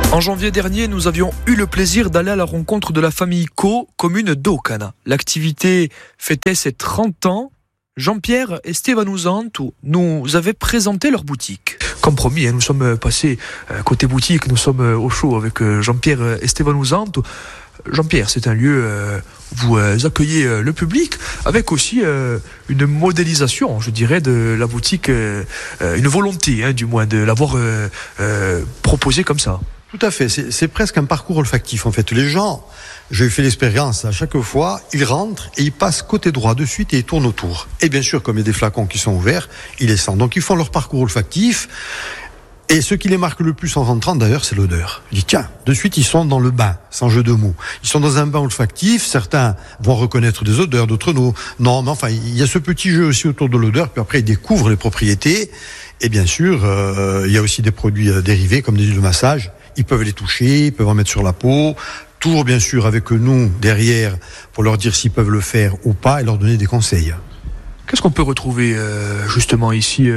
En janvier dernier, nous avions eu le plaisir d'aller à la rencontre de la famille Co, commune d'Ocana. L'activité fêtait ses 30 ans. Jean-Pierre et Stéphane Ouzantou nous avaient présenté leur boutique. Comme promis, nous sommes passés côté boutique, nous sommes au show avec Jean-Pierre et Stéphane Ouzantou. Jean-Pierre, c'est un lieu où vous accueillez le public avec aussi une modélisation, je dirais, de la boutique, une volonté, du moins, de l'avoir proposé comme ça. Tout à fait, c'est presque un parcours olfactif en fait. Les gens, j'ai fait l'expérience à chaque fois, ils rentrent et ils passent côté droit de suite et ils tournent autour. Et bien sûr, comme il y a des flacons qui sont ouverts, ils les sentent. Donc ils font leur parcours olfactif. Et ce qui les marque le plus en rentrant d'ailleurs, c'est l'odeur. Je dis tiens, de suite ils sont dans le bain, sans jeu de mots. Ils sont dans un bain olfactif, certains vont reconnaître des odeurs, d'autres non. Non, mais enfin, il y a ce petit jeu aussi autour de l'odeur, puis après ils découvrent les propriétés. Et bien sûr, il y a aussi des produits dérivés comme des huiles de massage. Ils peuvent les toucher, ils peuvent en mettre sur la peau. Toujours bien sûr avec nous derrière pour leur dire s'ils peuvent le faire ou pas et leur donner des conseils. Qu'est-ce qu'on peut retrouver justement ici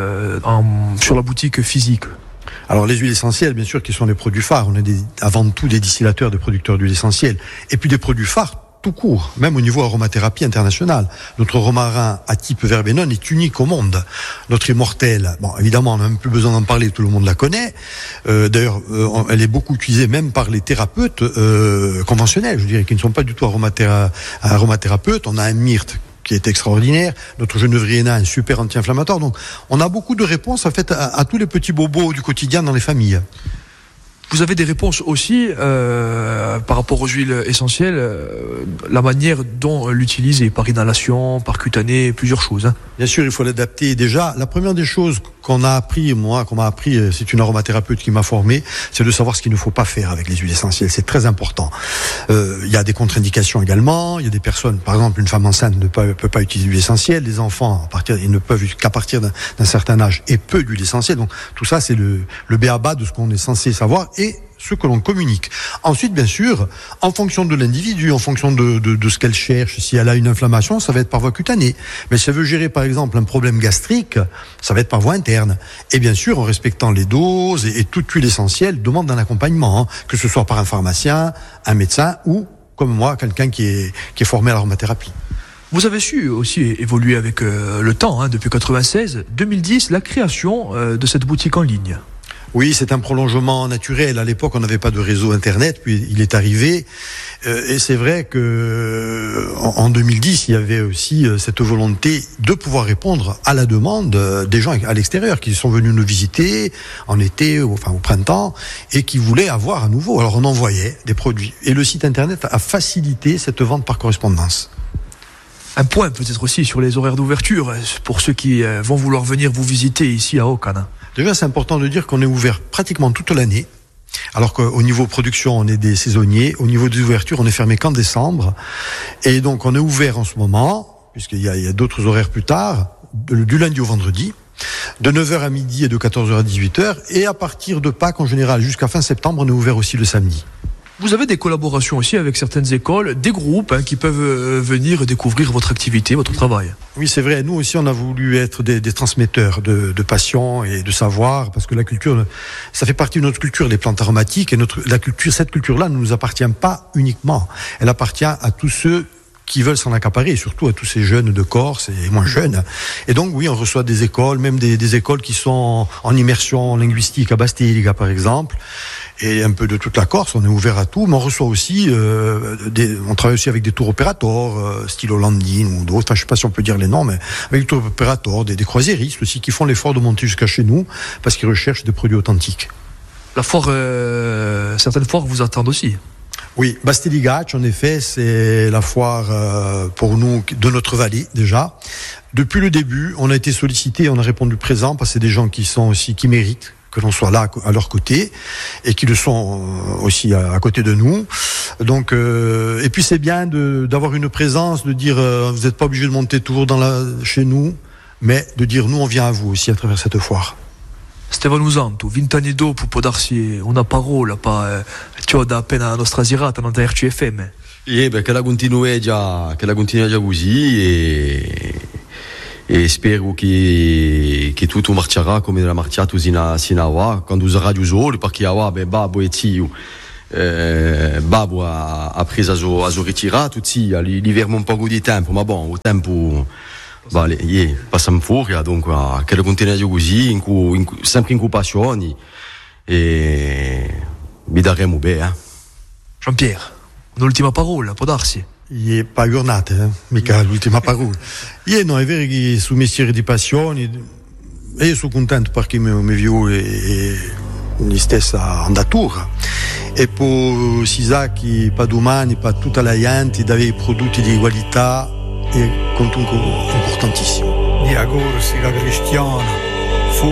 sur la boutique physique ? Alors les huiles essentielles, bien sûr, qui sont les produits phares. On est avant tout des distillateurs, des producteurs d'huiles essentielles. Et puis des produits phares tout court, même au niveau aromathérapie internationale. Notre romarin à type verbenone est unique au monde. Notre immortelle, bon, évidemment, on n'a même plus besoin d'en parler, tout le monde la connaît. D'ailleurs, elle est beaucoup utilisée même par les thérapeutes conventionnels, je dirais, qui ne sont pas du tout aromathérapeutes. On a un myrte qui est extraordinaire, notre genévrier nain, un super anti-inflammatoire. Donc, on a beaucoup de réponses en fait à tous les petits bobos du quotidien dans les familles. Vous avez des réponses aussi par rapport aux huiles essentielles, la manière dont l'utiliser, par inhalation, par cutanée, plusieurs choses. Bien sûr, il faut l'adapter. Déjà, la première des choses qu'on m'a appris, c'est une aromathérapeute qui m'a formé, c'est de savoir ce qu'il ne faut pas faire avec les huiles essentielles. C'est très important. Il y a des contre-indications également. Il y a des personnes, par exemple, une femme enceinte ne peut pas utiliser d'huile essentielle. Les enfants, ils ne peuvent qu'à partir d'un certain âge et peu d'huile essentielle. Donc, tout ça, c'est le b.a.-ba de ce qu'on est censé savoir et ce que l'on communique. Ensuite, bien sûr, en fonction de l'individu, en fonction de ce qu'elle cherche, si elle a une inflammation, ça va être par voie cutanée. Mais si elle veut gérer, par exemple, un problème gastrique, ça va être par voie interne. Et bien sûr, en respectant les doses et toute huile essentielle demande un accompagnement, que ce soit par un pharmacien, un médecin ou, comme moi, quelqu'un qui est formé à l'aromathérapie. Vous avez su aussi évoluer avec le temps, depuis 96, 2010, la création de cette boutique en ligne. Oui, c'est un prolongement naturel. À l'époque, on n'avait pas de réseau Internet, puis il est arrivé. Et c'est vrai que en 2010, il y avait aussi cette volonté de pouvoir répondre à la demande des gens à l'extérieur qui sont venus nous visiter en été, au printemps, et qui voulaient avoir à nouveau. Alors on envoyait des produits. Et le site Internet a facilité cette vente par correspondance. Un point peut-être aussi sur les horaires d'ouverture pour ceux qui vont vouloir venir vous visiter ici à Ocana. Déjà, c'est important de dire qu'on est ouvert pratiquement toute l'année, alors qu'au niveau production, on est des saisonniers. Au niveau des ouvertures, on est fermé qu'en décembre. Et donc, on est ouvert en ce moment, puisqu'il y a d'autres horaires plus tard, du lundi au vendredi, de 9h à midi et de 14h à 18h. Et à partir de Pâques, en général, jusqu'à fin septembre, on est ouvert aussi le samedi. Vous avez des collaborations aussi avec certaines écoles, des groupes qui peuvent venir découvrir votre activité, votre travail. Oui, c'est vrai. Nous aussi, on a voulu être des transmetteurs de passion et de savoir, parce que la culture, ça fait partie de notre culture, les plantes aromatiques. Et cette culture-là ne nous appartient pas uniquement. Elle appartient à tous ceux qui veulent s'en accaparer, et surtout à tous ces jeunes de Corse et moins jeunes. Et donc, oui, on reçoit des écoles, même des écoles qui sont en immersion linguistique à Bastille, par exemple, et un peu de toute la Corse. On est ouvert à tout, mais on reçoit aussi, on travaille aussi avec des tour opérateurs, style Hollandine ou d'autres, enfin, je sais pas si on peut dire les noms, mais avec des tour opérateurs, des croisiéristes aussi, qui font l'effort de monter jusqu'à chez nous, parce qu'ils recherchent des produits authentiques. La foire, certaines foires vous attendent aussi. Oui, Bastiligaccio, en effet, c'est la foire pour nous de notre vallée déjà. Depuis le début, on a été sollicité, on a répondu présent parce que c'est des gens qui méritent que l'on soit là à leur côté et qui le sont aussi à côté de nous. Donc, et puis c'est bien d'avoir une présence, de dire vous n'êtes pas obligé de monter toujours chez nous, mais de dire nous on vient à vous aussi à travers cette foire. Stéphane Ouzantou, 20 anni dopo può darsi una parola per da appena la nostra girata non da RCFM. Che la continui già così e spero che tutto marcerà come l'ha marciato sino a quando sarà giusto, perché babbo e zio babbo ha preso a suo ritirato, zia gli vermo un po' di tempo, ma buon il tempo passiamo fuori, dunque che lo continuiamo così sempre in passioni e vi daremo bene. Jean-Pierre, un'ultima parola, può darsi? Pas giornate, mica l'ultima parola. Io no, è vero che sul mestiere di passioni e io sono contento perché mi vivo la stessa andatura e poi si sa che per domani, per tutta la gente, avere prodotti di qualità è comunque importantissimo. Di auguri, siga cristiana.